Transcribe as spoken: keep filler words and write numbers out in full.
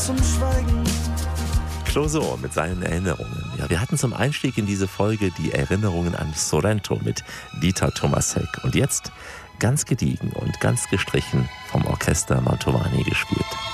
zum Schweigen. Clouseau mit seinen Erinnerungen. Ja, wir hatten zum Einstieg in diese Folge die Erinnerungen an Sorrento mit Dieter Thomas Heck. Und jetzt ganz gediegen und ganz gestrichen vom Orchester Mantovani gespielt.